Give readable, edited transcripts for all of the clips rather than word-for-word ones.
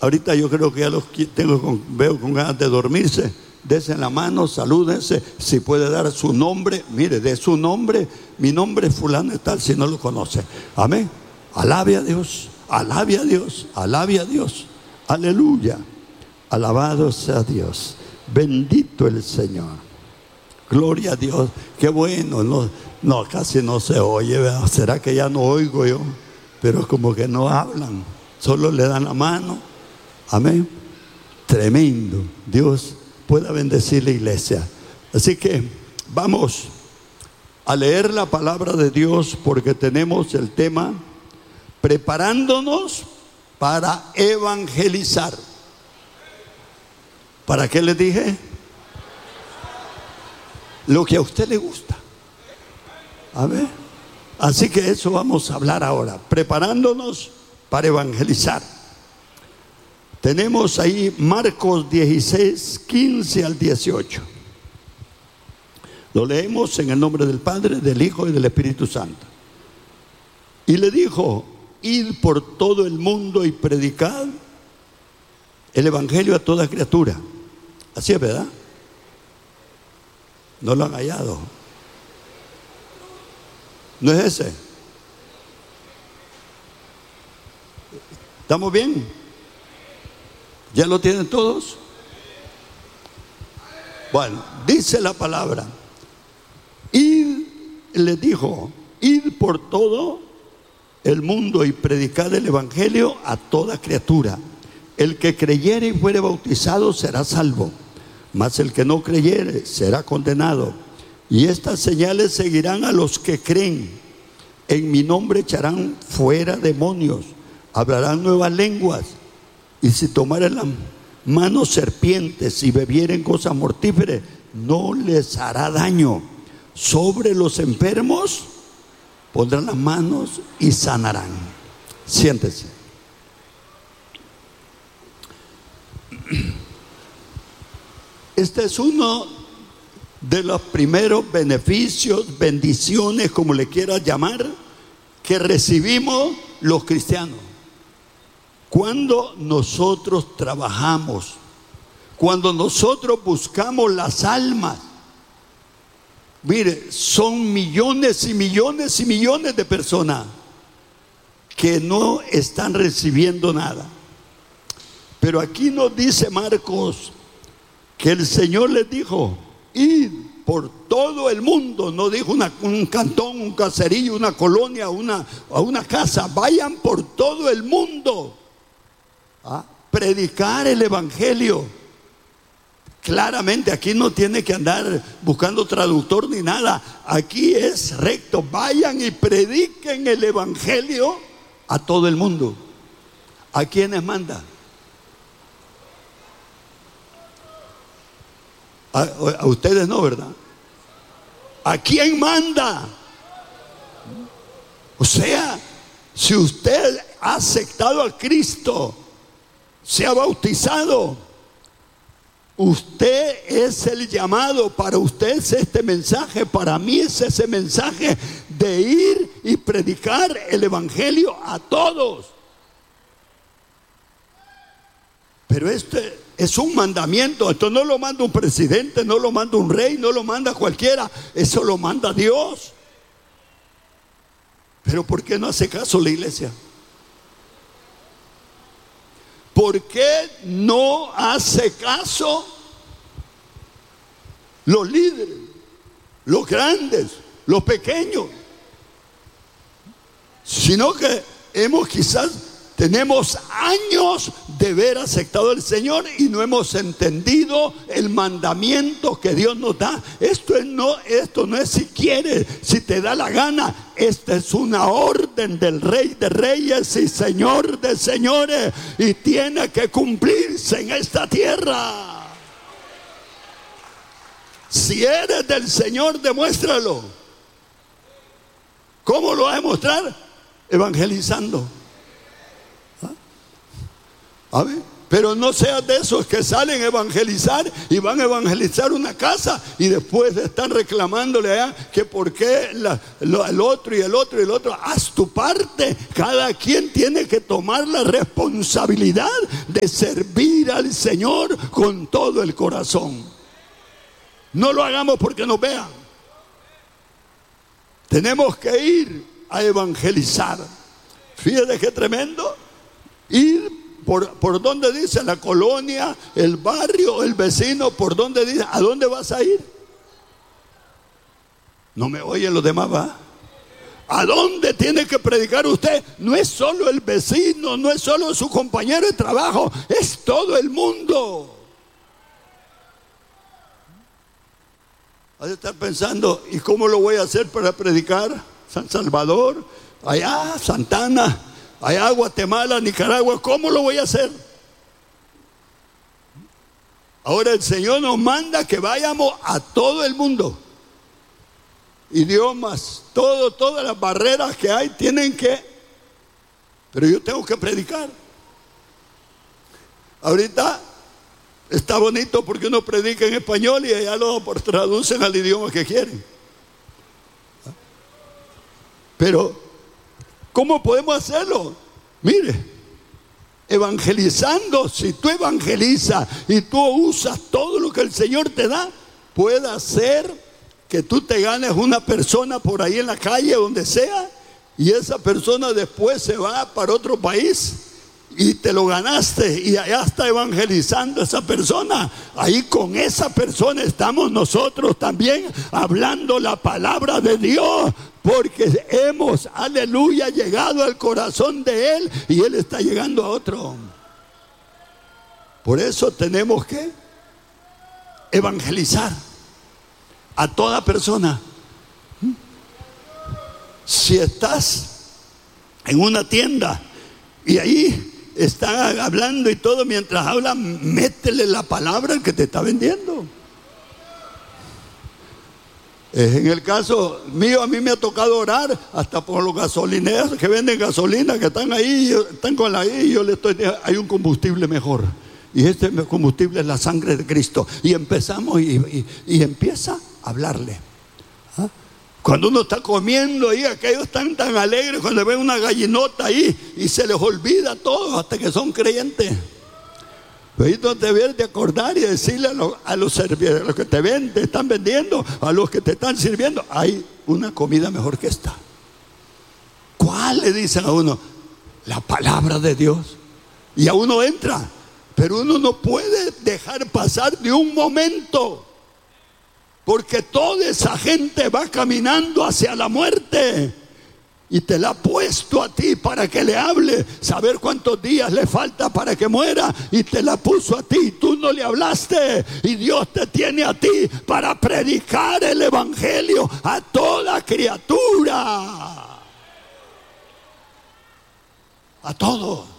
Ahorita yo creo que ya los veo con ganas de dormirse. Desen la mano, salúdense. Si puede dar su nombre, mire, de su nombre. Mi nombre es fulano y tal, si no lo conoce. Amén. Alabe a Dios, alabe a Dios, alabe a Dios. Aleluya. Alabado sea Dios. Bendito el Señor. Gloria a Dios. Qué bueno. No, casi no se oye, ¿verdad? ¿Será que ya no oigo yo? Pero como que no hablan, solo le dan la mano. Amén. Tremendo. Dios pueda bendecir la iglesia. Así que vamos a leer la palabra de Dios, porque tenemos el tema preparándonos para evangelizar. ¿Para qué les dije? Lo que a usted le gusta. Amén. Así que eso vamos a hablar ahora, preparándonos para evangelizar. Tenemos ahí Marcos 16, 15 al 18. Lo leemos en el nombre del Padre, del Hijo y del Espíritu Santo. Y le dijo: id por todo el mundo y predicad el evangelio a toda criatura. Así es, ¿verdad? No lo han hallado. ¿No es ese? ¿Estamos bien? ¿Ya lo tienen todos? Bueno, dice la palabra. Id, les dijo, id por todo el mundo y predicad el evangelio a toda criatura. El que creyere y fuere bautizado será salvo, mas el que no creyere será condenado. Y estas señales seguirán a los que creen. En mi nombre echarán fuera demonios, hablarán nuevas lenguas, y si tomaren las manos serpientes y bebieren cosas mortíferas, no les hará daño. Sobre los enfermos pondrán las manos y sanarán. Siéntese. Este es uno de los primeros beneficios, bendiciones, como le quieras llamar, que recibimos los cristianos. Cuando nosotros trabajamos, cuando nosotros buscamos las almas. Mire, son millones y millones y millones de personas que no están recibiendo nada. Pero aquí nos dice Marcos que el Señor les dijo: id por todo el mundo. No dijo un cantón, un caserío, una colonia, una casa. Vayan por todo el mundo a predicar el evangelio. Claramente aquí no tiene que andar buscando traductor ni nada. Aquí es recto. Vayan y prediquen el evangelio a todo el mundo. ¿A quiénes manda? A ustedes no, ¿verdad? ¿A quién manda? O sea, si usted ha aceptado a Cristo, se ha bautizado, usted es el llamado. Para usted es este mensaje, para mí es ese mensaje de ir y predicar el evangelio a todos. Pero este es un mandamiento. Esto no lo manda un presidente, no lo manda un rey, no lo manda cualquiera. Eso lo manda Dios. Pero ¿por qué no hace caso la iglesia? ¿Por qué no hace caso los líderes, los grandes, los pequeños? Sino que tenemos años de haber aceptado al Señor y no hemos entendido el mandamiento que Dios nos da. Esto no es si quieres, si te da la gana. Esta es una orden del Rey de Reyes y Señor de Señores, y tiene que cumplirse en esta tierra. Si eres del Señor, demuéstralo. ¿Cómo lo vas a demostrar? Evangelizando. A ver, pero no seas de esos que salen a evangelizar y van a evangelizar una casa y después están reclamándole allá que por qué el otro y el otro y el otro. Haz tu parte. Cada quien tiene que tomar la responsabilidad de servir al Señor con todo el corazón. No lo hagamos porque nos vean. Tenemos que ir a evangelizar. Fíjate qué tremendo. Ir por donde dice la colonia, el barrio, el vecino, por donde dice, ¿a dónde vas a ir? No me oyen los demás, ¿va? ¿A dónde tiene que predicar usted? No es solo el vecino, no es solo su compañero de trabajo, es todo el mundo. Has de estar pensando, ¿y cómo lo voy a hacer para predicar? San Salvador, allá Santana, allá Guatemala, Nicaragua, ¿cómo lo voy a hacer? Ahora el Señor nos manda que vayamos a todo el mundo. Idiomas, todas las barreras que hay tienen que, pero yo tengo que predicar. Ahorita está bonito porque uno predica en español y allá lo traducen al idioma que quieren. Pero ¿cómo podemos hacerlo? Mire, evangelizando. Si tú evangelizas y tú usas todo lo que el Señor te da, puede hacer que tú te ganes una persona por ahí en la calle, donde sea, y esa persona después se va para otro país y te lo ganaste y allá está evangelizando esa persona. Ahí con esa persona estamos nosotros también hablando la palabra de Dios, porque hemos, aleluya, llegado al corazón de Él y Él está llegando a otro. Por eso tenemos que evangelizar a toda persona. Si estás en una tienda y ahí están hablando y todo, mientras hablan, métele la palabra al que te está vendiendo. En el caso mío, a mí me ha tocado orar hasta por los gasolineros que venden gasolina, que están ahí, están con la I, y yo le estoy diciendo, hay un combustible mejor. Y este combustible es la sangre de Cristo. Y empezamos y empieza a hablarle. ¿Ah? Cuando uno está comiendo ahí, aquellos están tan alegres cuando ven una gallinota ahí y se les olvida todo hasta que son creyentes. Ahí no te debes de acordar y decirle a los que te están vendiendo, a los que te están sirviendo, hay una comida mejor que esta. ¿Cuál? Le dicen a uno, la palabra de Dios. Y a uno entra. Pero uno no puede dejar pasar ni un momento, porque toda esa gente va caminando hacia la muerte y te la ha puesto a ti para que le hable, saber cuántos días le falta para que muera, y te la puso a ti, tú no le hablaste, y Dios te tiene a ti para predicar el evangelio a toda criatura, a todos.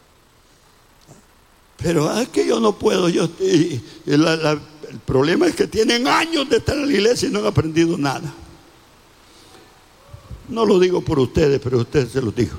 Pero es que yo no puedo. El problema es que tienen años de estar en la iglesia y no han aprendido nada. No lo digo por ustedes, pero a ustedes se los digo.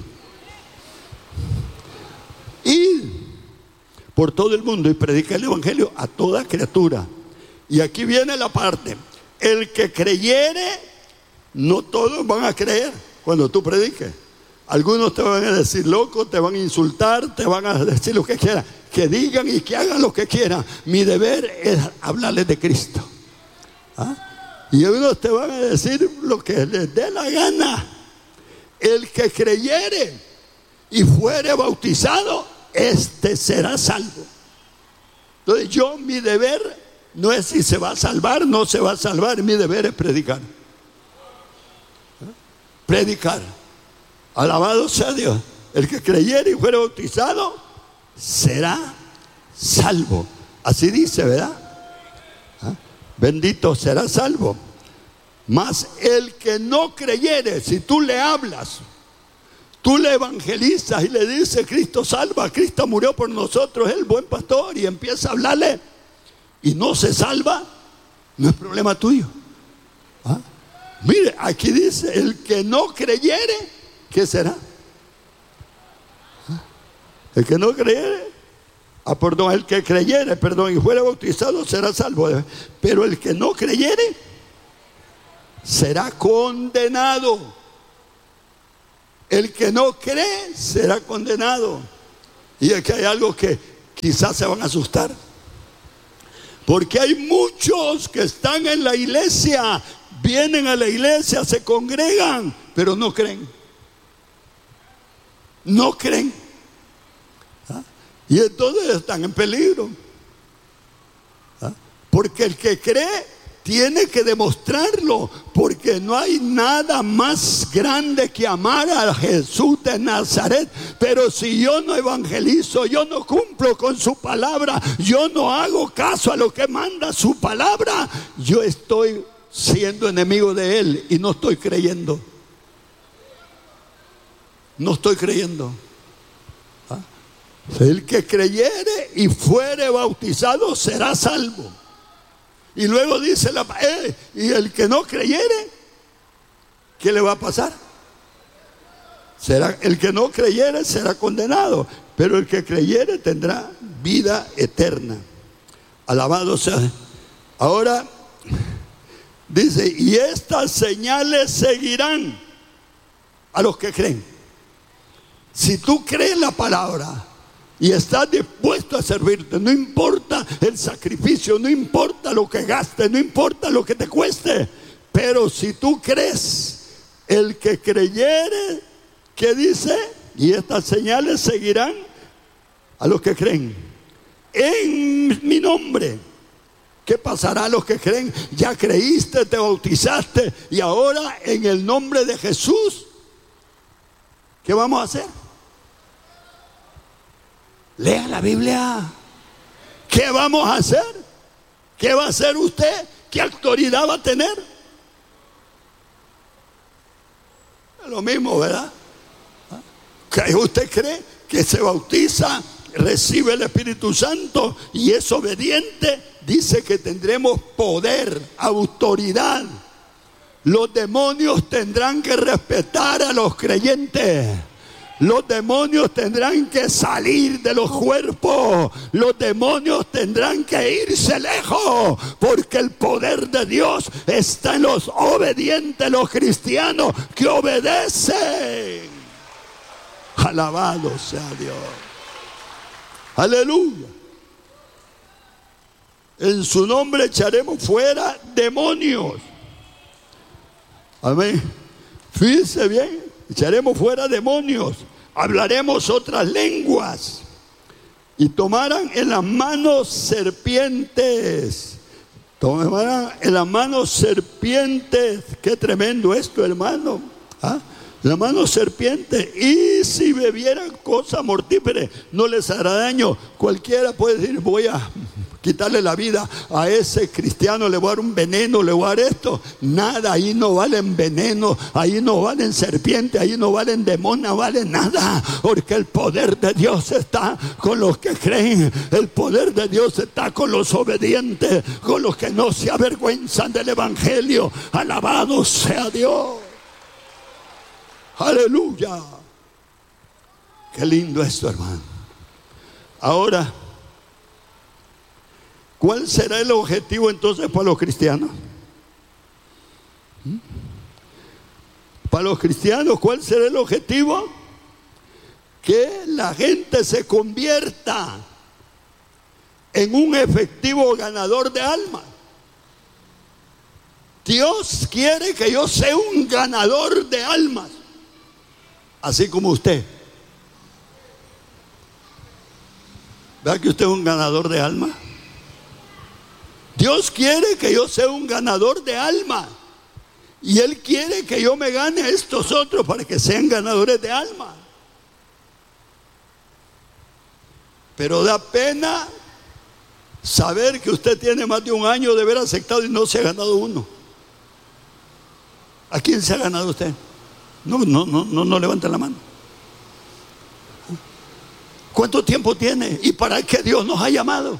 Ir por todo el mundo y predicar el evangelio a toda criatura. Y aquí viene la parte. El que creyere, no todos van a creer cuando tú prediques. Algunos te van a decir loco, te van a insultar, te van a decir lo que quieran. Que digan y que hagan lo que quieran. Mi deber es hablarles de Cristo. ¿Ah? Y algunos te van a decir lo que les dé la gana. El que creyere y fuere bautizado, este será salvo. Entonces mi deber no es si se va a salvar, no se va a salvar. Mi deber es predicar. Predicar. Alabado sea Dios. El que creyere y fuere bautizado será salvo. Así dice, ¿verdad? ¿Ah? Bendito será salvo. Mas el que no creyere, si tú le hablas, tú le evangelizas y le dices Cristo salva, Cristo murió por nosotros, es el buen pastor, y empieza a hablarle y no se salva, no es problema tuyo. ¿Ah? Mire, aquí dice, el que no creyere, ¿qué será? El que no creyere, el que creyere, y fuera bautizado será salvo. Pero el que no creyere será condenado. El que no cree será condenado. Y aquí hay algo que quizás se van a asustar. Porque hay muchos que están en la iglesia, vienen a la iglesia, se congregan, pero no creen. No creen. Y entonces están en peligro. Porque el que cree tiene que demostrarlo, porque no hay nada más grande que amar a Jesús de Nazaret. Pero si yo no evangelizo, yo no cumplo con su palabra, yo no hago caso a lo que manda su palabra, yo estoy siendo enemigo de él y no estoy creyendo. No estoy creyendo. El que creyere y fuere bautizado será salvo. Y luego dice y el que no creyere, ¿qué le va a pasar? El que no creyere será condenado, pero el que creyere tendrá vida eterna. Alabado sea. Ahora dice, y estas señales seguirán a los que creen. Si tú crees la palabra y estás dispuesto a servirte, no importa el sacrificio, no importa lo que gastes, no importa lo que te cueste, pero si tú crees, el que creyere, ¿qué dice? Y estas señales seguirán a los que creen en mi nombre. ¿Qué pasará a los que creen? Ya creíste, te bautizaste, y ahora en el nombre de Jesús, ¿qué vamos a hacer? Lea la Biblia. ¿Qué vamos a hacer? ¿Qué va a hacer usted? ¿Qué autoridad va a tener? Es lo mismo, ¿verdad? ¿Que usted cree que se bautiza, recibe el Espíritu Santo y es obediente? Dice que tendremos poder, autoridad. Los demonios tendrán que respetar a los creyentes. Los demonios tendrán que salir de los cuerpos. Los demonios tendrán que irse lejos, porque el poder de Dios está en los obedientes, los cristianos que obedecen. Alabado sea Dios. Aleluya. En su nombre echaremos fuera demonios. Amén. Fíjense bien. Echaremos fuera demonios, hablaremos otras lenguas y tomarán en las manos serpientes. Tomarán en las manos serpientes. Qué tremendo esto, hermano. Las manos serpientes. Y si bebieran cosa mortífera, no les hará daño. Cualquiera puede decir, voy a quitarle la vida a ese cristiano, le voy a dar un veneno, le voy a dar esto. Nada, ahí no valen veneno, ahí no valen serpientes, ahí no valen demonios, no vale nada, porque el poder de Dios está con los que creen, el poder de Dios está con los obedientes, con los que no se avergüenzan del evangelio. Alabado sea Dios. Aleluya. Qué lindo esto, hermano. Ahora, ¿cuál será el objetivo entonces para los cristianos? Para los cristianos, ¿cuál será el objetivo? Que la gente se convierta en un efectivo ganador de almas. Dios quiere que yo sea un ganador de almas, así como usted. ¿Verdad que usted es un ganador de almas? Dios quiere que yo sea un ganador de alma. Y Él quiere que yo me gane a estos otros para que sean ganadores de alma. Pero da pena saber que usted tiene más de un año de haber aceptado y no se ha ganado uno. ¿A quién se ha ganado usted? No levante la mano. ¿Cuánto tiempo tiene? ¿Y para qué Dios nos ha llamado?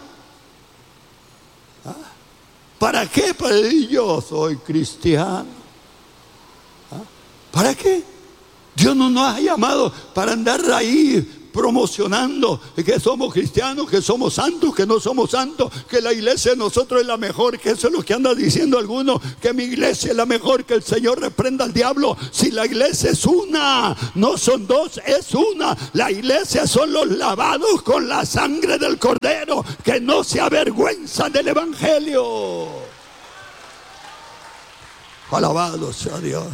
¿Para qué? Para decir yo soy cristiano. ¿Para qué? Dios no nos ha llamado para andar ahí promocionando que somos cristianos, que somos santos, que no somos santos, que la iglesia de nosotros es la mejor, que eso es lo que anda diciendo algunos, que mi iglesia es la mejor, que el Señor reprenda al diablo. Si la iglesia es una, no son dos, es una. La iglesia son los lavados con la sangre del Cordero, que no se avergüenzan del evangelio. Alabado sea Dios.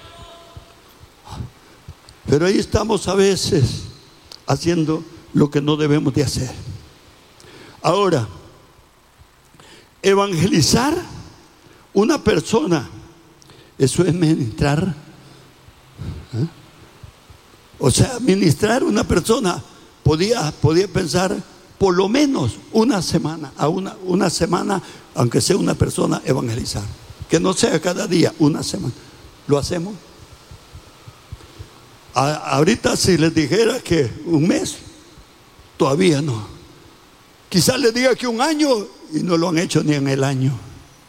Pero ahí estamos a veces haciendo lo que no debemos de hacer. Ahora, evangelizar una persona, eso es ministrar. O sea, ministrar una persona, podía pensar por lo menos una semana, una semana, aunque sea una persona, evangelizar. Que no sea cada día, una semana. ¿Lo hacemos? Ahorita si les dijera que un mes, todavía no. Quizás les diga que un año y no lo han hecho ni en el año.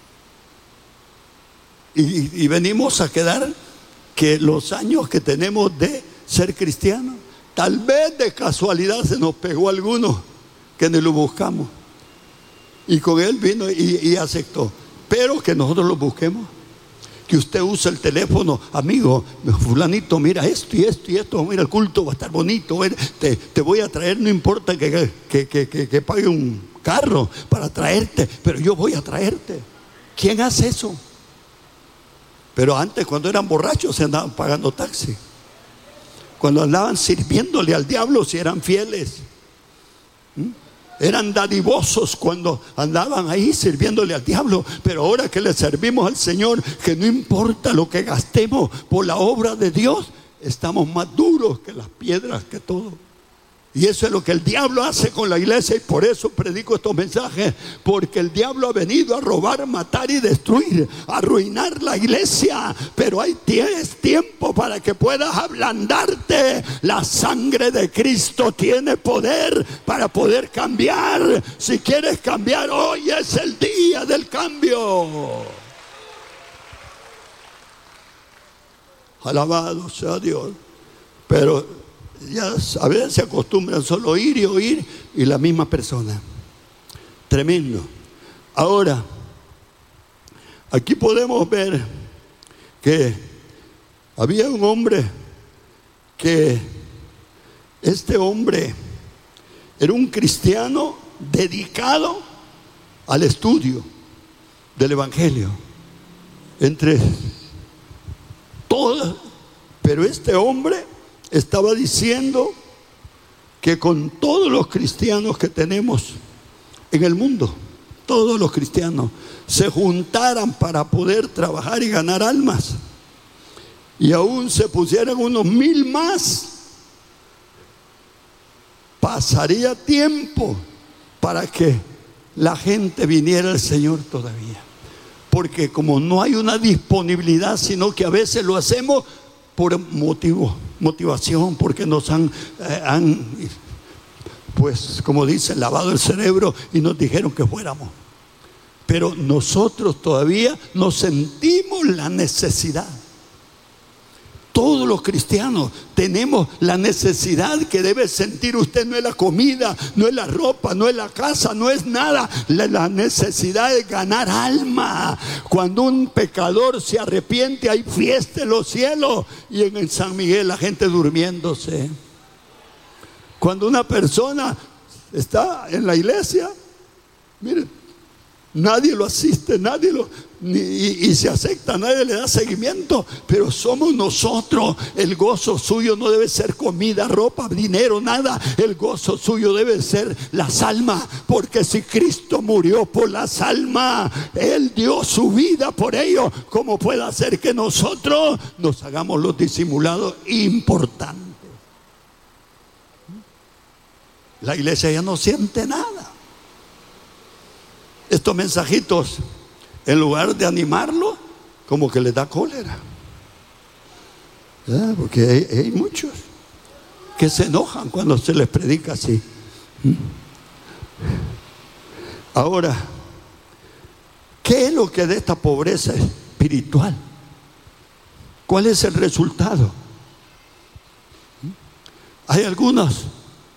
Y venimos a quedar que los años que tenemos de ser cristianos, tal vez de casualidad se nos pegó alguno que ni lo buscamos. Y con él vino y aceptó. Pero que nosotros lo busquemos. Que usted use el teléfono, amigo, fulanito, mira esto y esto y esto, mira el culto va a estar bonito, te voy a traer, no importa que pague un carro para traerte, pero yo voy a traerte. ¿Quién hace eso? Pero antes, cuando eran borrachos, se andaban pagando taxi. Cuando andaban sirviéndole al diablo, si eran fieles. Eran dadivosos cuando andaban ahí sirviéndole al diablo. Pero ahora que le servimos al Señor, que no importa lo que gastemos por la obra de Dios, estamos más duros que las piedras, que todo. Y eso es lo que el diablo hace con la iglesia. Y por eso predico estos mensajes, porque el diablo ha venido a robar, matar y destruir, a arruinar la iglesia. Pero tienes tiempo para que puedas ablandarte. La sangre de Cristo tiene poder para poder cambiar. Si quieres cambiar, hoy es el día del cambio. Alabado sea Dios. Pero ya a veces se acostumbran solo a oír y oír, y la misma persona. Tremendo. Ahora, aquí podemos ver que había un hombre que este hombre era un cristiano dedicado al estudio del evangelio entre todas, pero este hombre estaba diciendo que con todos los cristianos que tenemos en el mundo, todos los cristianos se juntaran para poder trabajar y ganar almas, y aún se pusieran unos 1000 más, pasaría tiempo para que la gente viniera al Señor todavía. Porque como no hay una disponibilidad, sino que a veces lo hacemos por motivación, porque nos han pues como dicen, lavado el cerebro y nos dijeron que fuéramos. Pero nosotros todavía nos sentimos la necesidad. Todos los cristianos tenemos la necesidad que debe sentir usted. No es la comida, no es la ropa, no es la casa, no es nada. La necesidad de ganar alma. Cuando un pecador se arrepiente, hay fiesta en los cielos. Y en San Miguel la gente durmiéndose. Cuando una persona está en la iglesia, miren, nadie lo asiste, y se acepta, nadie le da seguimiento, pero somos nosotros. El gozo suyo no debe ser comida, ropa, dinero, nada. El gozo suyo debe ser las almas, porque si Cristo murió por las almas, Él dio su vida por ello. ¿Cómo puede hacer que nosotros nos hagamos los disimulados importantes? La iglesia ya no siente nada. Estos mensajitos, en lugar de animarlo, como que les da cólera. ¿Verdad? Porque hay muchos que se enojan cuando se les predica así. Ahora, ¿qué es lo que da esta pobreza espiritual? ¿Cuál es el resultado? Hay algunos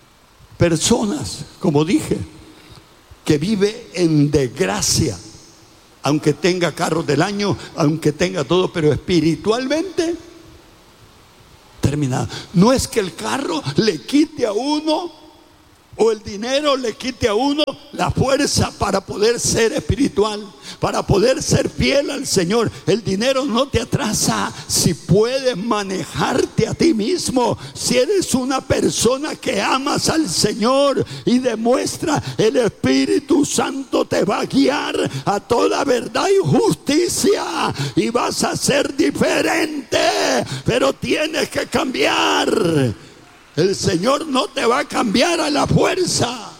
personas, como dije, que vive en desgracia, aunque tenga carros del año, aunque tenga todo, pero espiritualmente terminado. No es que el carro le quite a uno o el dinero le quite a uno la fuerza para poder ser espiritual, para poder ser fiel al Señor. El dinero no te atrasa si puedes manejarte a ti mismo. Si eres una persona que amas al Señor y demuestra, el Espíritu Santo te va a guiar a toda verdad y justicia y vas a ser diferente, pero tienes que cambiar. El Señor no te va a cambiar a la fuerza.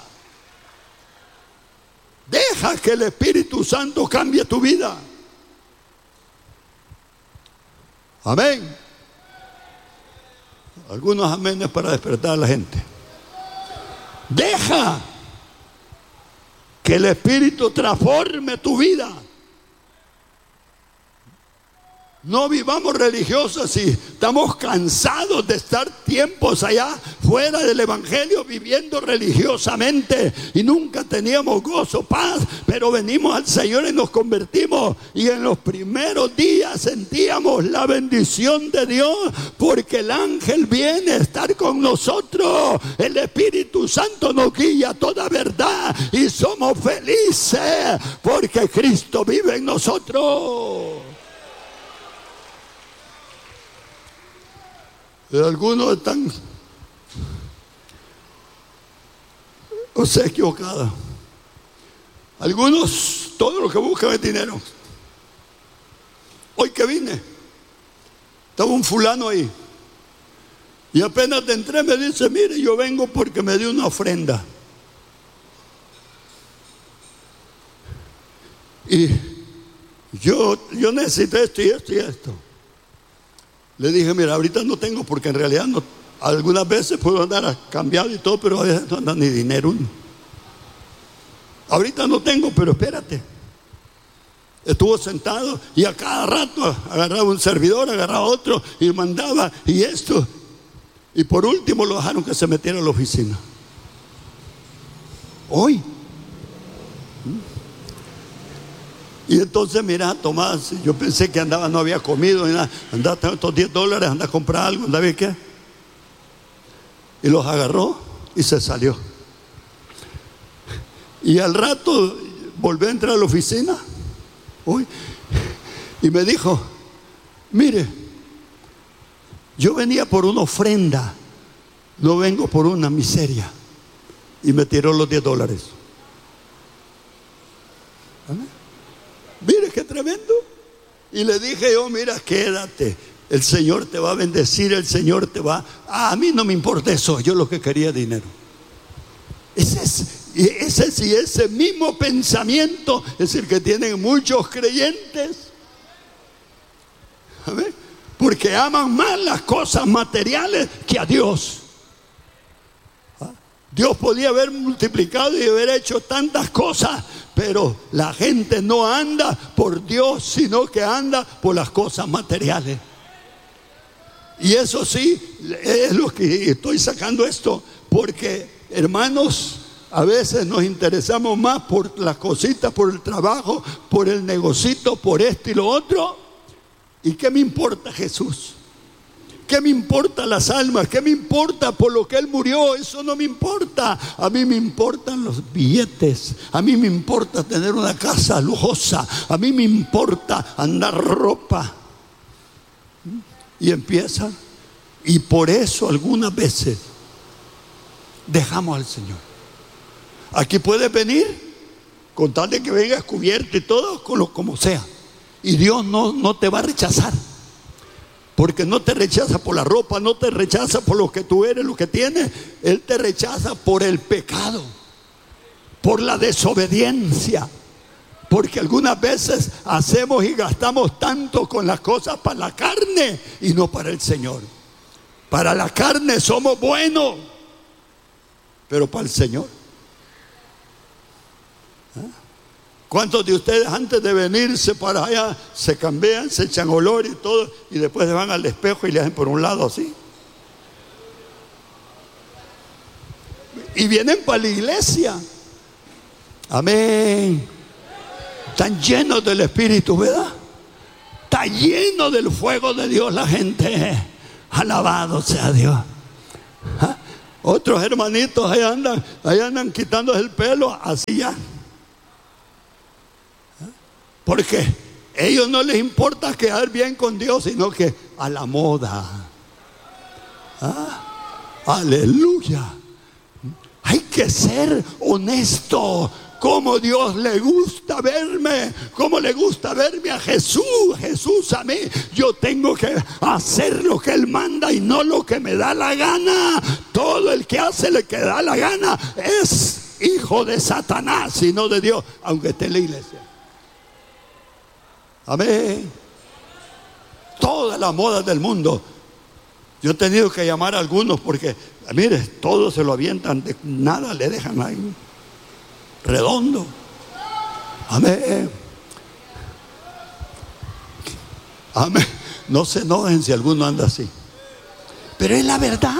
Deja que el Espíritu Santo cambie tu vida. Amén. Algunos amenes para despertar a la gente. Deja que el Espíritu transforme tu vida. No vivamos religiosos si estamos cansados de estar tiempos allá fuera del Evangelio viviendo religiosamente y nunca teníamos gozo, paz, pero venimos al Señor y nos convertimos y en los primeros días sentíamos la bendición de Dios porque el ángel viene a estar con nosotros, el Espíritu Santo nos guía a toda verdad y somos felices porque Cristo vive en nosotros. Algunos están, o sea, equivocados. Algunos, todo lo que buscan es dinero. Hoy que vine, estaba un fulano ahí. Y apenas entré me dice, mire, yo vengo porque me dio una ofrenda. Y yo necesito esto y esto y esto. Le dije, mira, ahorita no tengo porque en realidad no, algunas veces puedo andar cambiado y todo, pero a veces no anda ni dinero. Ahorita no tengo, pero espérate. Estuvo sentado y a cada rato agarraba un servidor, agarraba otro y mandaba y esto. Y por último lo dejaron que se metiera a la oficina. Hoy. Y entonces, mira, Tomás, yo pensé que andaba, no había comido ni nada. Andaba estos $10, andaba a comprar algo, andaba y qué. Y los agarró y se salió. Y al rato volvió a entrar a la oficina. Uy, y me dijo, mire, yo venía por una ofrenda, no vengo por una miseria. Y me tiró los $10. ¿Amén? Mire qué tremendo. Y le dije yo, mira, quédate. El Señor te va a bendecir, el Señor te va... a mí no me importa eso, yo lo que quería es dinero. Ese mismo pensamiento es el que tienen muchos creyentes. ¿Amén? Porque aman más las cosas materiales que a Dios. Dios podía haber multiplicado y haber hecho tantas cosas, pero la gente no anda por Dios, sino que anda por las cosas materiales. Y eso sí, es lo que estoy sacando esto, porque hermanos, a veces nos interesamos más por las cositas, por el trabajo, por el negocito, por esto y lo otro. ¿Y qué me importa Jesús? ¿Qué me importa las almas? ¿Qué me importa por lo que Él murió? Eso no me importa. A mí me importan los billetes. A mí me importa tener una casa lujosa. A mí me importa andar ropa. Y empieza. Y por eso algunas veces dejamos al Señor. Aquí puedes venir con tal de que vengas cubierto y todo, como sea. Y Dios no te va a rechazar. Porque no te rechaza por la ropa, no te rechaza por lo que tú eres, lo que tienes. Él te rechaza por el pecado, por la desobediencia. Porque algunas veces hacemos y gastamos tanto con las cosas para la carne y no para el Señor. Para la carne somos buenos, pero para el Señor. ¿Cuántos de ustedes antes de venirse para allá se cambian, se echan olor y todo y después se van al espejo y le hacen por un lado así? y vienen para la iglesia. Amén. Están llenos del Espíritu, ¿verdad? Está lleno del fuego de Dios la gente. Alabado sea Dios. ¿Ah? Otros hermanitos ahí andan quitándose el pelo así ya. Porque a ellos no les importa quedar bien con Dios, sino que a la moda. ¿Ah? Aleluya. Hay que ser honesto. Como Dios le gusta verme, como le gusta verme a Jesús. Jesús a mí, yo tengo que hacer lo que Él manda y no lo que me da la gana. Todo el que hace lo que da la gana es hijo de Satanás y no de Dios, aunque esté en la iglesia. Amén. Todas las modas del mundo. Yo he tenido que llamar a algunos porque, mire, todos se lo avientan, de nada le dejan ahí redondo. Amén. Amén. No se enojen si alguno anda así, pero es la verdad.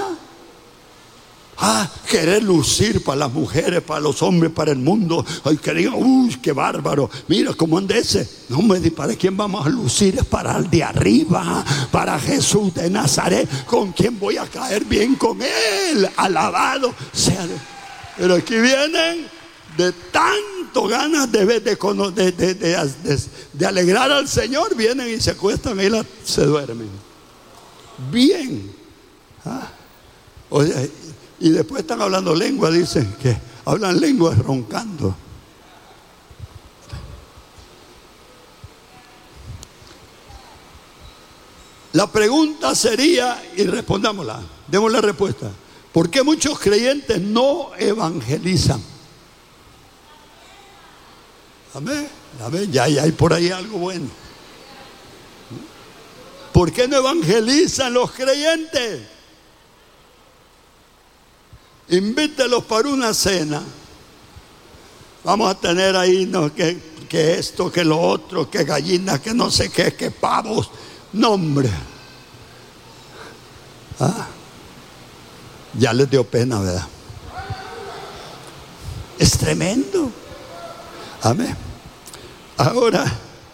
Querer lucir para las mujeres, para los hombres, para el mundo. Ay, que digan, uy, qué bárbaro. Mira cómo anda ese. No me di, ¿para quién vamos a lucir? Es para el de arriba, para Jesús de Nazaret. ¿Con quién voy a caer bien? Con Él. Alabado sea Dios. Pero aquí vienen de tanto ganas de alegrar al Señor, vienen y se acuestan y se duermen. Bien. Oye, y después están hablando lengua, dicen que hablan lenguas roncando. La pregunta sería, y respondámosla, demos la respuesta: ¿por qué muchos creyentes no evangelizan? Amén, amén, ya hay por ahí algo bueno. ¿Por qué no evangelizan los creyentes? Invítelos para una cena. Vamos a tener ahí, no, que esto, que lo otro, que gallinas, que no sé qué, que pavos. No, hombre. Ya les dio pena, ¿verdad? Es tremendo. Amén. Ahora,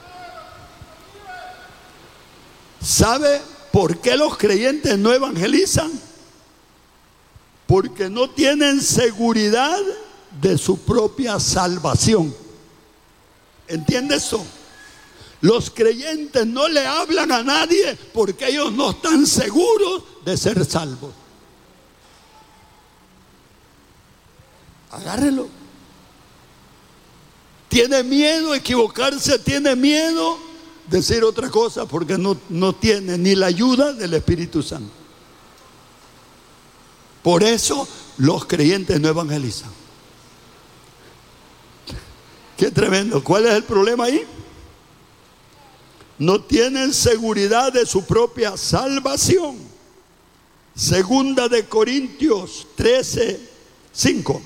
¿sabe por qué los creyentes no evangelizan? Porque no tienen seguridad de su propia salvación. ¿Entiende eso? Los creyentes no le hablan a nadie porque ellos no están seguros de ser salvos. Agárrelo. Tiene miedo equivocarse, tiene miedo decir otra cosa porque no tiene ni la ayuda del Espíritu Santo. Por eso los creyentes no evangelizan. Qué tremendo. ¿Cuál es el problema ahí? No tienen seguridad de su propia salvación. Segunda de Corintios 13:5.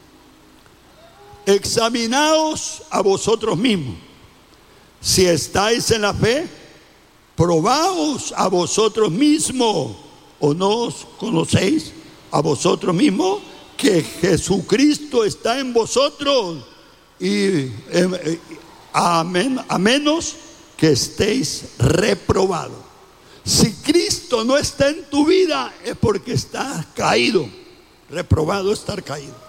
Examinaos a vosotros mismos. Si estáis en la fe, probaos a vosotros mismos. ¿O no os conocéis a vosotros mismos que Jesucristo está en vosotros? Y a menos que estéis reprobados. Si Cristo no está en tu vida, es porque estás caído. Reprobado, estar caído.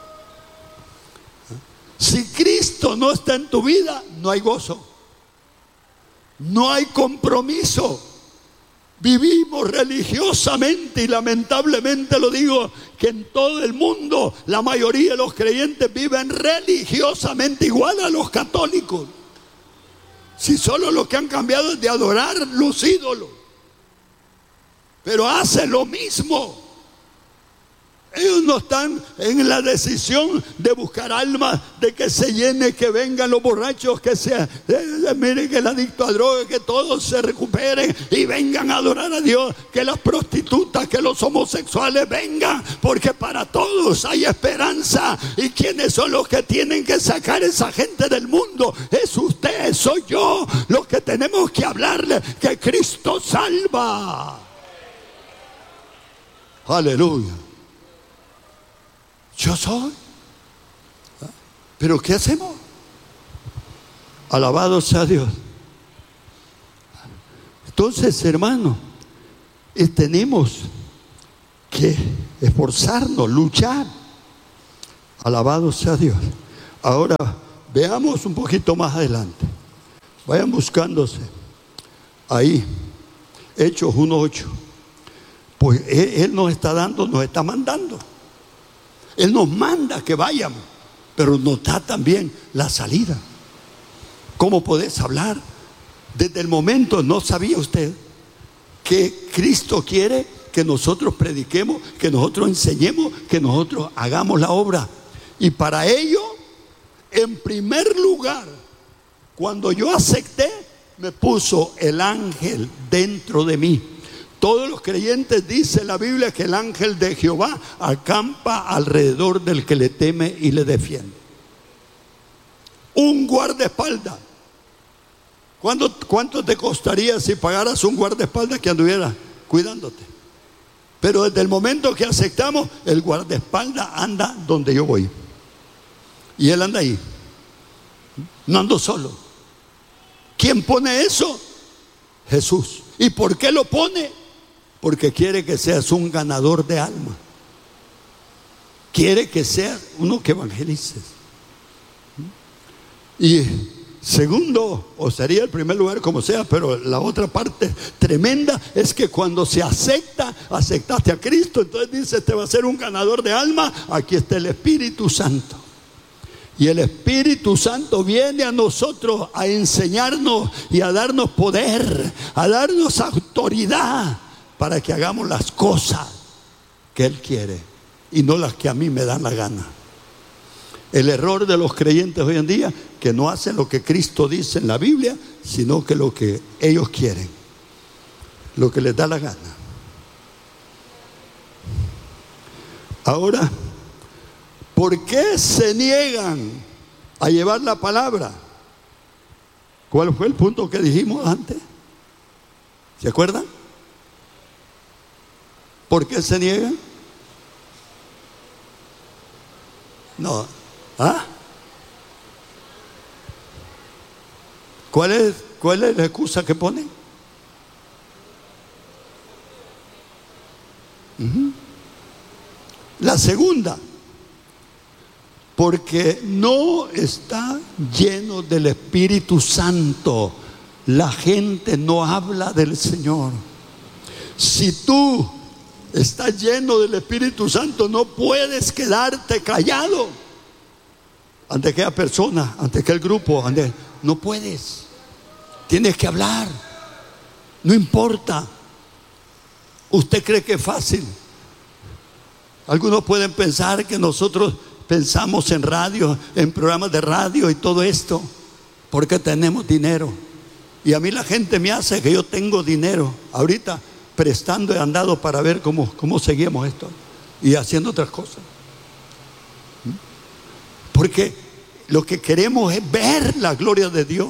Si Cristo no está en tu vida, no hay gozo, no hay compromiso. Vivimos religiosamente, y lamentablemente lo digo, que en todo el mundo la mayoría de los creyentes viven religiosamente igual a los católicos. Si solo lo que han cambiado es de adorar los ídolos, pero hacen lo mismo. Ellos no están en la decisión de buscar almas, de que se llene, que vengan los borrachos, que miren, que el adicto a drogas, que todos se recuperen y vengan a adorar a Dios, que las prostitutas, que los homosexuales vengan, porque para todos hay esperanza. ¿Y quiénes son los que tienen que sacar a esa gente del mundo? Es usted, soy yo, los que tenemos que hablarle que Cristo salva. Aleluya. Yo soy. ¿Pero qué hacemos? Alabado sea Dios. Entonces, hermano, tenemos que esforzarnos, luchar. Alabado sea Dios. Ahora, veamos un poquito más adelante. Vayan buscándose ahí, Hechos 1:8. Pues Él nos está dando, nos está mandando. Él nos manda que vayamos, pero nos da también la salida. ¿Cómo podés hablar? Desde el momento, ¿no sabía usted que Cristo quiere que nosotros prediquemos, que nosotros enseñemos, que nosotros hagamos la obra? Y para ello, en primer lugar, cuando yo acepté, me puso el ángel dentro de mí. Todos los creyentes, dice la Biblia, que el ángel de Jehová acampa alrededor del que le teme y le defiende. Un guardaespaldas. ¿Cuánto te costaría si pagaras un guardaespaldas que anduviera cuidándote? Pero desde el momento que aceptamos, el guardaespaldas anda donde yo voy. Y él anda ahí. No ando solo. ¿Quién pone eso? Jesús. ¿Y por qué lo pone? Porque quiere que seas un ganador de alma. Quiere que seas uno que evangelices. Y segundo, o sería el primer lugar como sea, pero la otra parte tremenda es que cuando se aceptaste a Cristo, entonces dice, te va a ser un ganador de alma. Aquí está el Espíritu Santo. Y el Espíritu Santo viene a nosotros a enseñarnos y a darnos poder, a darnos autoridad para que hagamos las cosas que Él quiere y no las que a mí me dan la gana. El error de los creyentes hoy en día, que no hacen lo que Cristo dice en la Biblia, sino que lo que ellos quieren, lo que les da la gana. Ahora, ¿por qué se niegan a llevar la palabra? ¿Cuál fue el punto que dijimos antes? ¿Se acuerdan? ¿Por qué se niegan? No. ¿Ah? ¿Cuál es la excusa que ponen? La segunda, porque no está lleno del Espíritu Santo. La gente no habla del Señor. Si tú estás lleno del Espíritu Santo, no puedes quedarte callado ante aquella persona, ante aquel grupo, no puedes. Tienes que hablar. No importa. ¿Usted cree que es fácil? Algunos pueden pensar que nosotros pensamos en radio, en programas de radio y todo esto porque tenemos dinero. Y a mí la gente me hace que yo tengo dinero. Ahorita prestando he andado para ver cómo seguimos esto y haciendo otras cosas. Porque lo que queremos es ver la gloria de Dios.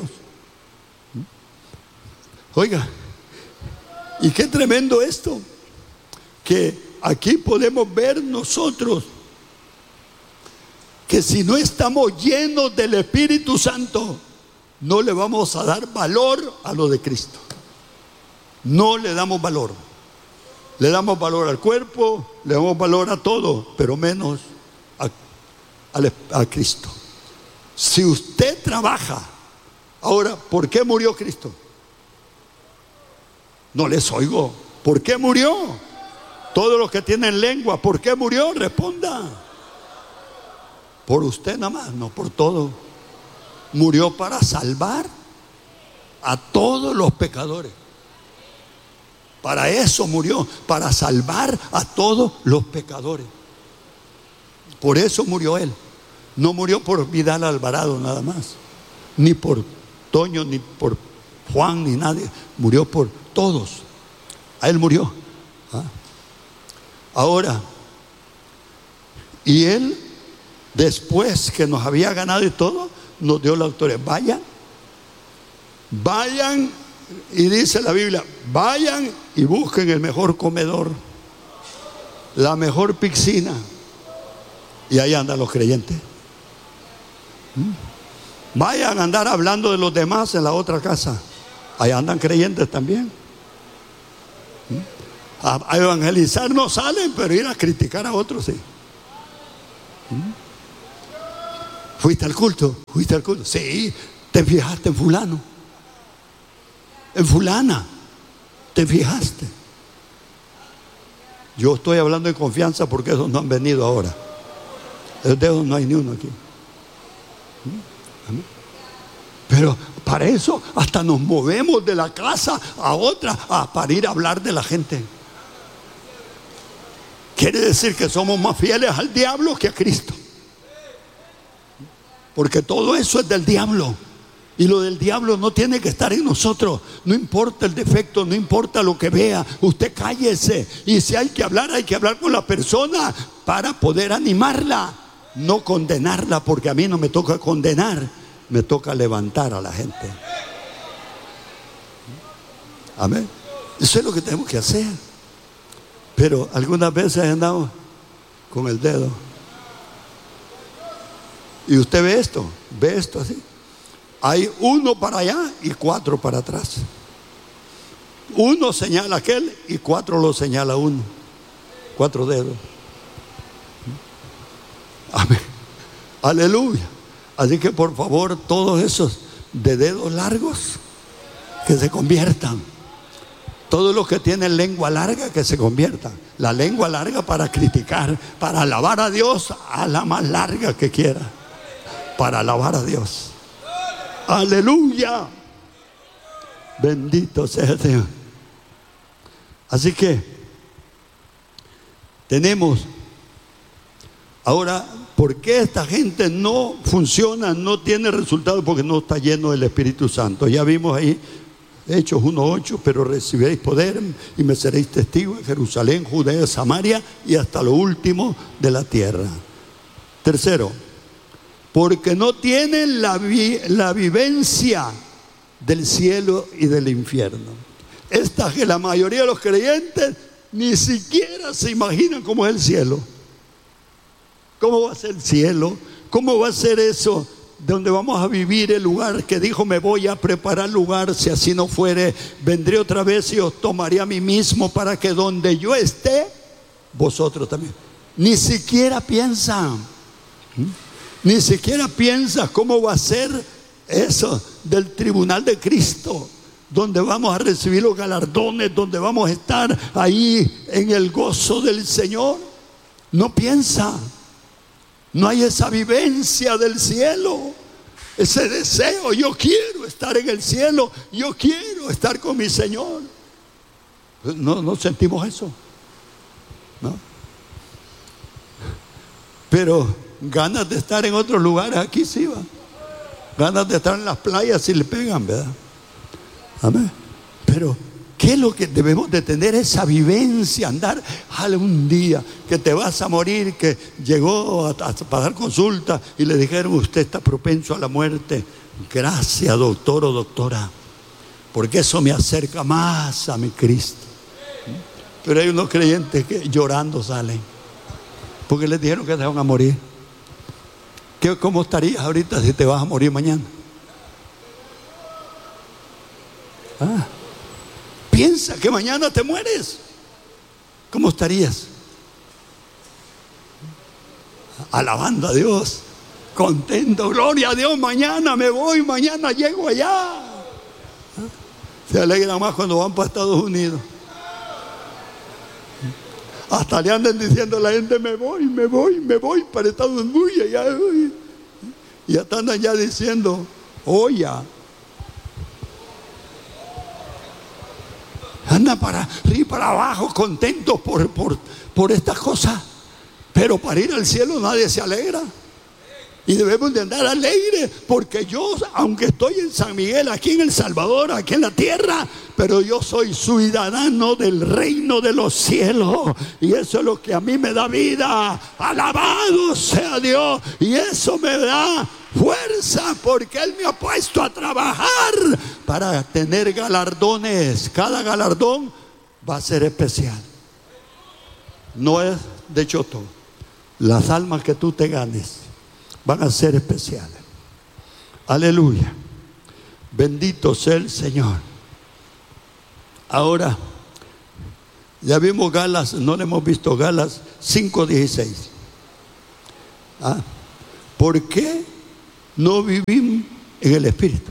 Oiga, y qué tremendo esto, que aquí podemos ver nosotros que si no estamos llenos del Espíritu Santo, no le vamos a dar valor a lo de Cristo. No le damos valor. Le damos valor al cuerpo, le damos valor a todo, pero menos a Cristo. Si usted trabaja, ahora, ¿por qué murió Cristo? No les oigo. ¿Por qué murió? Todos los que tienen lengua, ¿por qué murió? Responda. Por usted nada más, no por todo. Murió para salvar a todos los pecadores. Para eso murió, para salvar a todos los pecadores. Por eso murió Él. No murió por Vidal Alvarado nada más, ni por Toño, ni por Juan, ni nadie. Murió por todos. A Él murió. Ahora, y Él, después que nos había ganado y todo, nos dio la autoridad. Vayan, y dice la Biblia, vayan y busquen el mejor comedor, la mejor piscina, Y ahí andan los creyentes. Vayan a andar hablando de los demás en la otra casa. Ahí andan creyentes también. A evangelizar no salen, pero ir a criticar a otros sí. ¿Fuiste al culto? ¿Fuiste al culto? Sí. ¿Te fijaste en fulano? En fulana. ¿Te fijaste? Yo estoy hablando de confianza porque esos no han venido ahora. De esos no hay ni uno aquí. Pero para eso hasta nos movemos de la casa a otra para ir a hablar de la gente. Quiere decir que somos más fieles al diablo que a Cristo. Porque todo eso es del diablo. Y lo del diablo no tiene que estar en nosotros. No importa el defecto, no importa lo que vea. Usted cállese. Y si hay que hablar con la persona para poder animarla, no condenarla, porque a mí no me toca condenar, me toca levantar a la gente. Amén. Eso es lo que tenemos que hacer. Pero algunas veces andamos con el dedo. Y usted ve esto así. Hay uno para allá y 4 para atrás. Uno señala a aquel y 4 lo señala uno. 4 dedos. Amén. Aleluya. Así que por favor, todos esos de dedos largos que se conviertan. Todos los que tienen lengua larga que se conviertan. La lengua larga para criticar, para alabar a Dios, a la más larga que quiera. Para alabar a Dios. Aleluya. Bendito sea el Señor. Así que tenemos ahora, ¿por qué esta gente no funciona, no tiene resultados? Porque no está lleno del Espíritu Santo. Ya vimos ahí Hechos 1:8, pero recibiréis poder y me seréis testigos en Jerusalén, Judea, Samaria y hasta lo último de la tierra. Tercero, porque no tienen la vivencia del cielo y del infierno. Que la mayoría de los creyentes ni siquiera se imaginan cómo es el cielo. ¿Cómo va a ser el cielo? ¿Cómo va a ser eso? Donde vamos a vivir, el lugar que dijo: me voy a preparar lugar, si así no fuere, vendré otra vez y os tomaré a mí mismo, para que donde yo esté, vosotros también. Ni siquiera piensan. Ni siquiera piensas cómo va a ser eso del tribunal de Cristo, donde vamos a recibir los galardones, donde vamos a estar ahí en el gozo del Señor. No piensa. No hay esa vivencia del cielo, ese deseo. Yo quiero estar en el cielo, yo quiero estar con mi Señor. No sentimos eso, ¿no? Pero ganas de estar en otros lugares, aquí sí va. Ganas de estar en las playas, si le pegan, ¿verdad? Amén. Pero ¿qué es lo que debemos de tener? Esa vivencia, andar algún día que te vas a morir, que llegó a pagar consulta y le dijeron: usted está propenso a la muerte. Gracias, doctor o doctora, porque eso me acerca más a mi Cristo. Pero hay unos creyentes que llorando salen porque les dijeron que se van a morir. ¿Cómo estarías ahorita si te vas a morir mañana? Piensa que mañana te mueres. ¿Cómo estarías? Alabando a Dios, contento, gloria a Dios, mañana me voy, mañana llego allá. Se alegra más cuando van para Estados Unidos. Hasta le andan diciendo a la gente: me voy para Estados Unidos, allá. Y ya están allá diciendo: oye, andan para arriba y para abajo contentos por estas cosas. Pero para ir al cielo nadie se alegra. Y debemos de andar alegres, porque yo, aunque estoy en San Miguel, aquí en El Salvador, aquí en la tierra, pero yo soy ciudadano del reino de los cielos. Y eso es lo que a mí me da vida. Alabado sea Dios. Y eso me da fuerza, porque Él me ha puesto a trabajar para tener galardones. Cada galardón va a ser especial. No es de choto. las almas que tú te ganes van a ser especiales. Aleluya. Bendito sea el Señor. Ahora, ya vimos Gálatas, no le hemos visto Gálatas 5:16. ¿Por qué no vivimos en el Espíritu?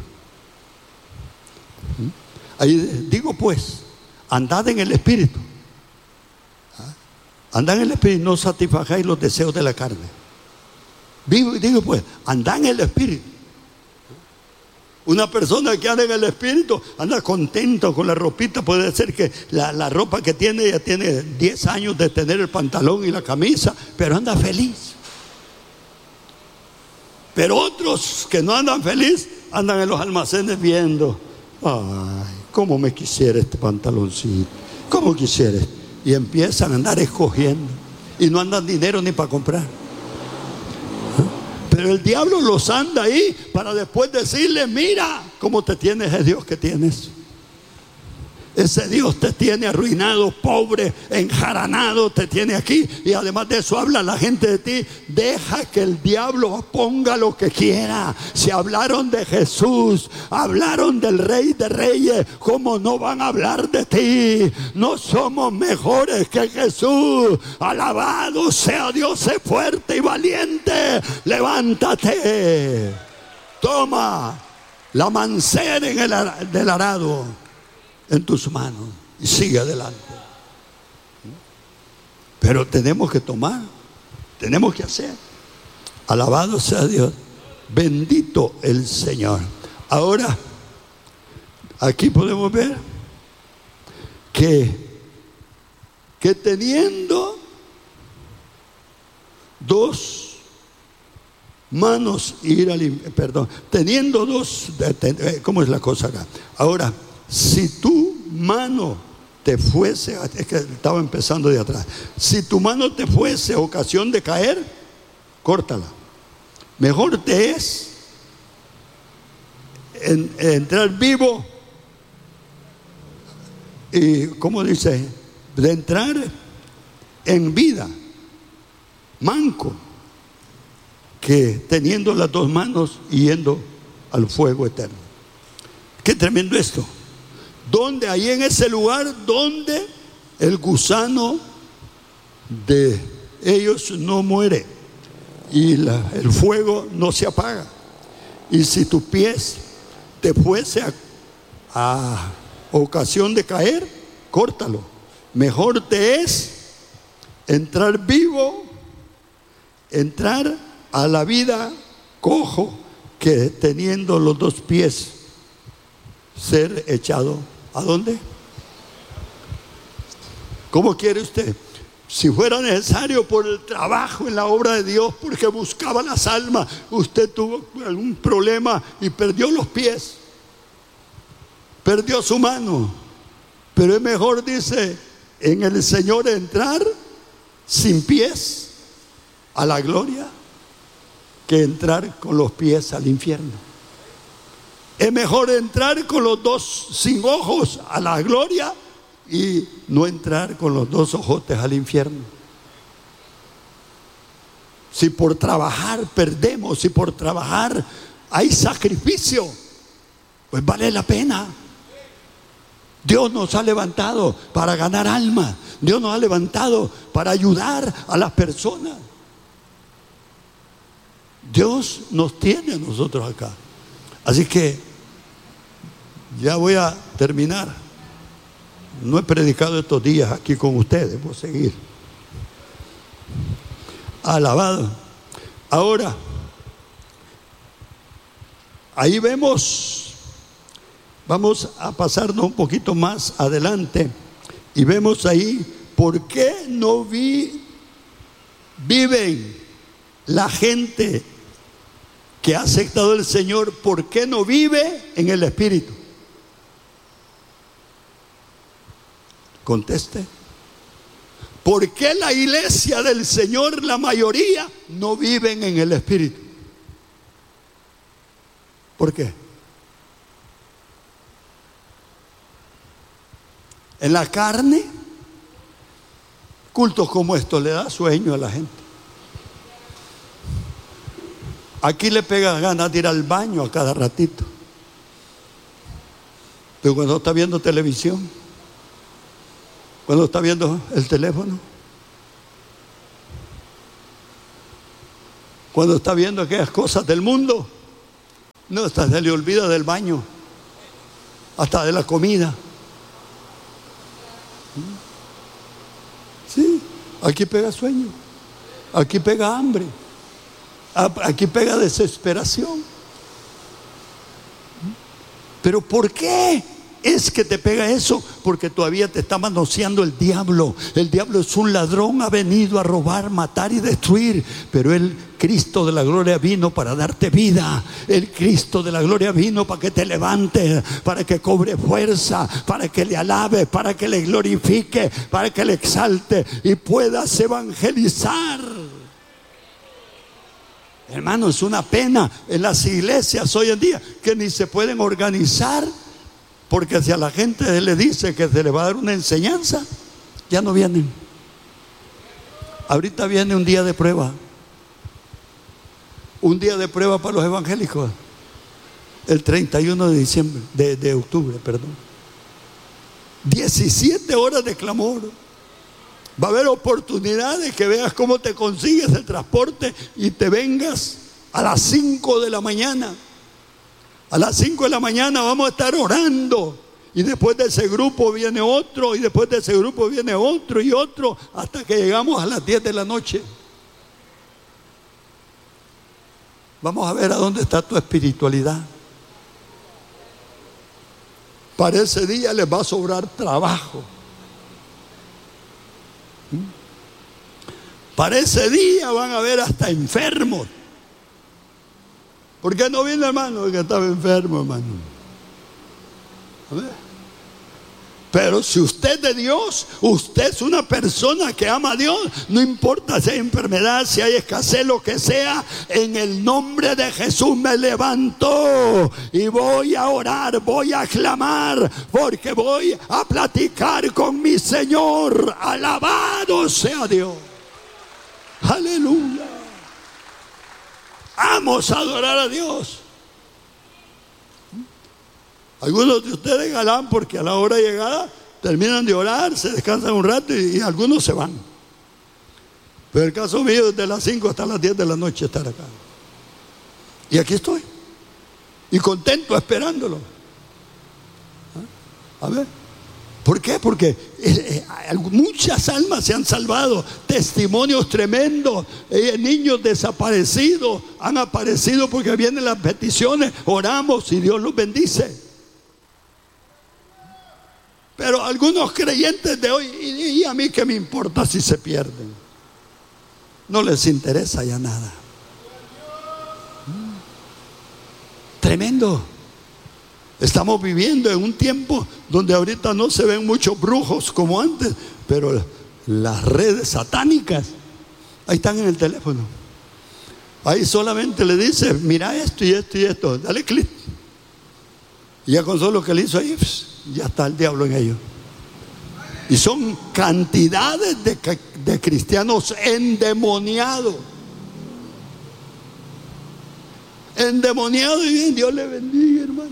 Ahí digo pues, andad en el Espíritu. Andad en el Espíritu, no satisfagáis los deseos de la carne. Digo pues, andad en el Espíritu. Una persona que anda en el Espíritu anda contento con la ropita. Puede ser que la ropa que tiene, ya tiene 10 años de tener el pantalón y la camisa, pero anda feliz. Pero otros que no andan feliz, andan en los almacenes viendo: ay, cómo me quisiera este pantaloncito, cómo quisiera. Y empiezan a andar escogiendo y no andan dinero ni para comprar. Pero el diablo los anda ahí para después decirle: mira cómo te tienes, el Dios que tienes. Ese Dios te tiene arruinado, pobre, enjaranado, te tiene aquí. Y además de eso habla la gente de ti. Deja que el diablo ponga lo que quiera. Si hablaron de Jesús, hablaron del Rey de Reyes, ¿cómo no van a hablar de ti? No somos mejores que Jesús. Alabado sea Dios, sé fuerte y valiente. Levántate. Toma la mancera del arado en tus manos y sigue adelante. Pero tenemos que tomar, tenemos que hacer. Alabado sea Dios, bendito el Señor. Ahora, aquí podemos ver que teniendo dos manos teniendo dos, ¿cómo es la cosa acá? Ahora, si tu mano te fuese, es que estaba empezando de atrás, si tu mano te fuese ocasión de caer, córtala. Mejor te es entrar vivo y, ¿cómo dice? De entrar en vida, manco, que teniendo las dos manos y yendo al fuego eterno. Qué tremendo esto. Donde ahí en ese lugar donde el gusano de ellos no muere y el fuego no se apaga. Y si tus pies te fuese a ocasión de caer, córtalo. Mejor te es entrar vivo, entrar a la vida cojo, que teniendo los dos pies ser echado. ¿A dónde? ¿Cómo quiere usted? Si fuera necesario por el trabajo en la obra de Dios, porque buscaba las almas, usted tuvo algún problema y perdió los pies, perdió su mano. Pero es mejor, dice, en el Señor entrar sin pies a la gloria que entrar con los pies al infierno. Es mejor entrar con los dos sin ojos a la gloria y no entrar con los dos ojotes al infierno. Si por trabajar perdemos, si por trabajar hay sacrificio, pues vale la pena. Dios nos ha levantado para ganar almas. Dios nos ha levantado para ayudar a las personas. Dios nos tiene a nosotros acá. Así que ya voy a terminar. No he predicado estos días aquí con ustedes, voy a seguir. Alabado. Ahora, ahí vemos, vamos a pasarnos un poquito más adelante y vemos ahí por qué no viven la gente que ha aceptado al Señor, ¿por qué no vive en el Espíritu? Conteste. ¿Por qué la iglesia del Señor, la mayoría, no viven en el Espíritu? ¿Por qué? En la carne, cultos como estos le da sueño a la gente. Aquí le pega ganas de ir al baño a cada ratito. Pero cuando está viendo televisión, cuando está viendo el teléfono, cuando está viendo aquellas cosas del mundo, no, hasta se le olvida del baño, hasta de la comida. Sí, aquí pega sueño, aquí pega hambre, aquí pega desesperación. ¿Pero por qué es que te pega eso? Porque todavía te está manoseando el diablo. El diablo es un ladrón, ha venido a robar, matar y destruir. Pero el Cristo de la gloria vino para darte vida. El Cristo de la gloria vino para que te levantes, para que cobre fuerza, para que le alabe, para que le glorifique, para que le exalte y puedas evangelizar. Hermano, es una pena en las iglesias hoy en día que ni se pueden organizar, porque si a la gente le dice que se le va a dar una enseñanza, ya no vienen. Ahorita viene un día de prueba. Un día de prueba para los evangélicos. El 31 de diciembre, de octubre, perdón. 17 horas de clamor. Va a haber oportunidades que veas cómo te consigues el transporte y te vengas a las 5 de la mañana. A las 5 de la mañana vamos a estar orando. Y después de ese grupo viene otro. Y después de ese grupo viene otro y otro. Hasta que llegamos a las 10 de la noche. Vamos a ver a dónde está tu espiritualidad. Para ese día les va a sobrar trabajo. Para ese día van a ver hasta enfermos. ¿Por qué no viene, hermano? Porque estaba enfermo, hermano. A ver. Pero si usted es de Dios, usted es una persona que ama a Dios. No importa si hay enfermedad, si hay escasez, lo que sea. En el nombre de Jesús me levanto y voy a orar, voy a clamar, porque voy a platicar con mi Señor. Alabado sea Dios. Aleluya. Vamos a adorar a Dios. Algunos de ustedes ganan porque a la hora de llegada terminan de orar, se descansan un rato y algunos se van. Pero el caso mío, desde las 5 hasta las 10 de la noche estar acá. Y aquí estoy. Y contento esperándolo. A ver. ¿Por qué? Porque muchas almas se han salvado. Testimonios tremendos. Niños desaparecidos han aparecido porque vienen las peticiones. Oramos y Dios los bendice. Pero algunos creyentes de hoy, y a mí qué me importa si se pierden. No les interesa ya nada. Tremendo. Estamos viviendo en un tiempo donde ahorita no se ven muchos brujos como antes, pero las redes satánicas ahí están en el teléfono. Ahí solamente le dice, mira esto y esto y esto, dale clic. Y ya con solo que le hizo ahí, ya está el diablo en ellos. Y son cantidades de cristianos endemoniados. Endemoniados, y bien, Dios le bendiga, hermano.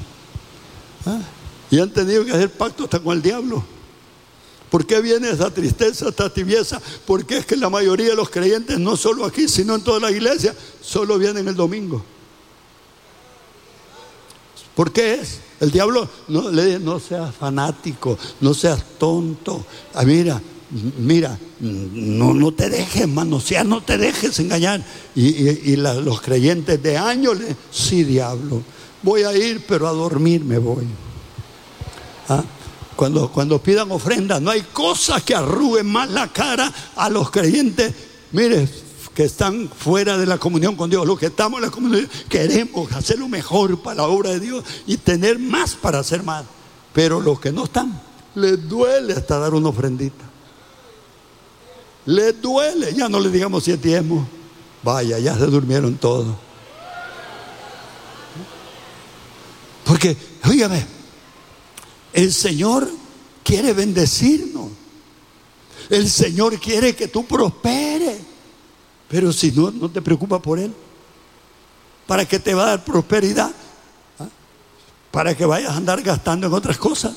Y han tenido que hacer pacto hasta con el diablo. ¿Por qué viene esa tristeza, esta tibieza? Porque es que la mayoría de los creyentes, no solo aquí, sino en toda la iglesia, solo vienen el domingo. ¿Por qué es? El diablo no seas fanático, no seas tonto. Mira, no te dejes manosear, no te dejes engañar. Y los creyentes de años, sí, diablo, voy a ir, pero a dormir me voy. Cuando pidan ofrenda, no hay cosas que arruguen más la cara a los creyentes. Mire, que están fuera de la comunión con Dios. Los que estamos en la comunión queremos hacer lo mejor para la obra de Dios y tener más para hacer más. Pero los que no están, les duele hasta dar una ofrendita. Les duele. Ya no les digamos 7 diezmos. Vaya, ya se durmieron todos. Porque, óigame, el Señor quiere bendecirnos. El Señor quiere que tú prosperes. Pero si no te preocupas por Él, ¿Para qué te va a dar prosperidad? ¿Para que vayas a andar gastando en otras cosas?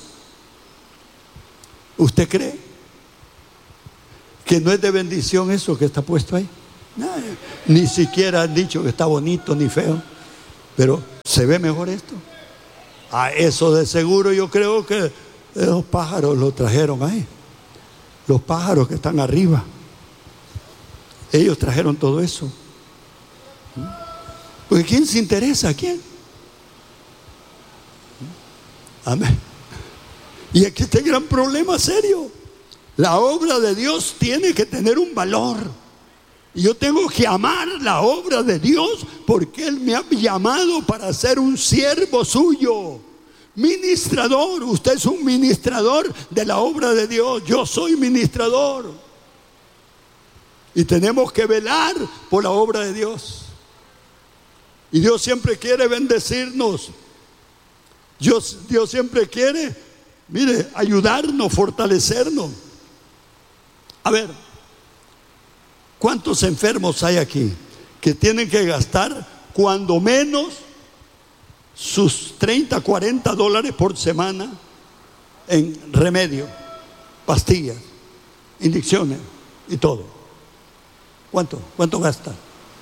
¿Usted cree que no es de bendición eso que está puesto ahí? No, ni siquiera han dicho que está bonito ni feo, pero ¿se ve mejor esto? A eso de seguro yo creo que esos pájaros lo trajeron ahí. Los pájaros que están arriba, ellos trajeron todo eso. Porque ¿quién se interesa? ¿A quién? Amén. Y aquí está el gran problema serio. La obra de Dios tiene que tener un valor. Y yo tengo que amar la obra de Dios porque Él me ha llamado para ser un siervo suyo. Ministrador. Usted es un ministrador de la obra de Dios. Yo soy ministrador. Y tenemos que velar por la obra de Dios. Y Dios siempre quiere bendecirnos. Dios siempre quiere, mire, ayudarnos, fortalecernos. A ver, ¿cuántos enfermos hay aquí que tienen que gastar cuando menos sus 30, 40 dólares por semana en remedio, pastillas, inyecciones y todo? ¿Cuánto gastan?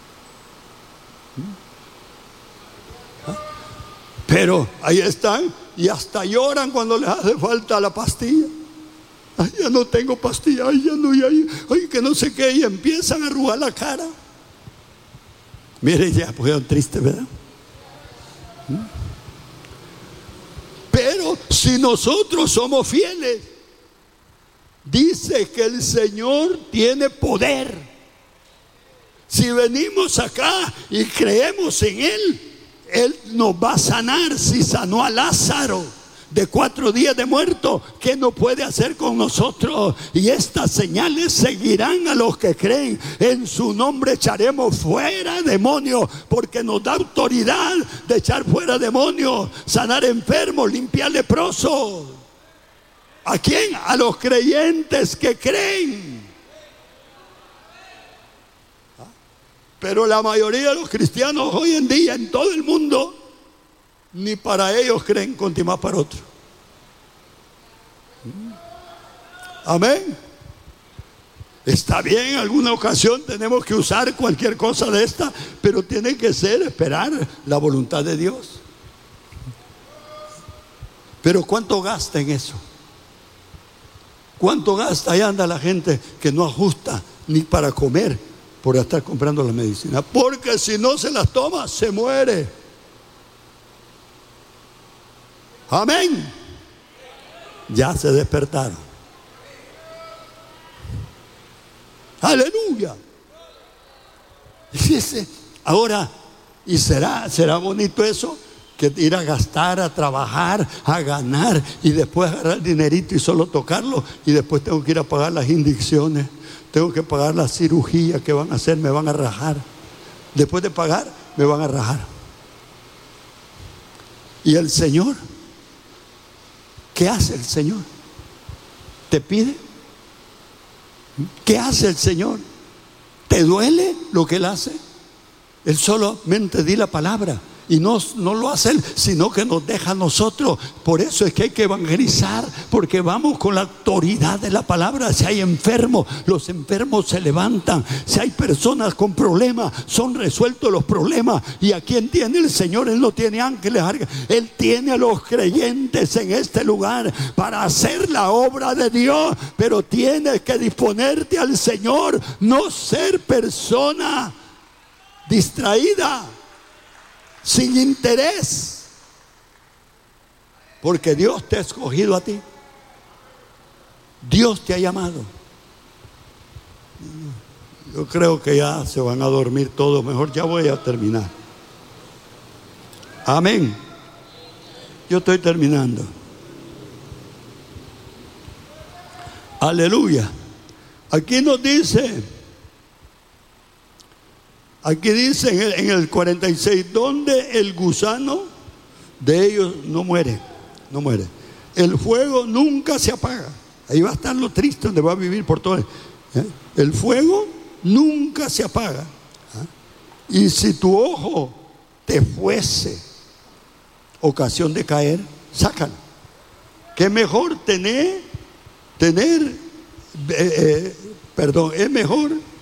Pero ahí están y hasta lloran cuando les hace falta la pastilla. Ay, ya no tengo pastilla, ay, ya no, ay, que no sé qué, y empiezan a arrugar la cara. Mire, ya pusieron triste, ¿verdad? Pero si nosotros somos fieles, dice que el Señor tiene poder. Si venimos acá y creemos en Él, Él nos va a sanar. Si sanó a Lázaro de 4 días de muerto, ¿qué no puede hacer con nosotros? Y estas señales seguirán a los que creen. En su nombre echaremos fuera demonios, porque nos da autoridad de echar fuera demonios, sanar enfermos, limpiar leprosos. ¿A quién? A los creyentes que creen. Pero la mayoría de los cristianos hoy en día en todo el mundo, ni para ellos creen, continuar para otro. Amén. Está bien, en alguna ocasión tenemos que usar cualquier cosa de esta, pero tiene que ser esperar la voluntad de Dios. Pero ¿cuánto gasta en eso? ¿Cuánto gasta? Ahí anda la gente que no ajusta ni para comer por estar comprando la medicina, porque si no se las toma, se muere. Amén. Ya se despertaron. Aleluya. Fíjese, ahora, ¿y será bonito eso? Que ir a gastar, a trabajar, a ganar y después agarrar el dinerito y solo tocarlo, y después tengo que ir a pagar las inyecciones, tengo que pagar la cirugía que van a hacer, me van a rajar. Después de pagar, me van a rajar. ¿Y el Señor? ¿Qué hace el Señor? ¿Te pide? ¿Qué hace el Señor? ¿Te duele lo que Él hace? Él solamente di la palabra. Y no lo hace Él, sino que nos deja a nosotros. Por eso es que hay que evangelizar, porque vamos con la autoridad de la palabra. Si hay enfermos, los enfermos se levantan. Si hay personas con problemas, son resueltos los problemas. ¿Y a quién tiene el Señor? Él no tiene ángeles, Él tiene a los creyentes en este lugar para hacer la obra de Dios. Pero tienes que disponerte al Señor, no ser persona distraída, sin interés, porque Dios te ha escogido a ti. Dios te ha llamado. Yo creo que ya se van a dormir todos. Mejor ya voy a terminar. Amén. Yo estoy terminando. Aleluya. Aquí nos dice, aquí dice en el 46, donde el gusano de ellos no muere, no muere. El fuego nunca se apaga. Ahí va a estar lo triste, donde va a vivir por todo. El fuego nunca se apaga. Y si tu ojo te fuese ocasión de caer, sácalo. Que es mejor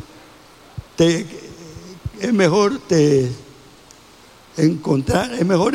es mejor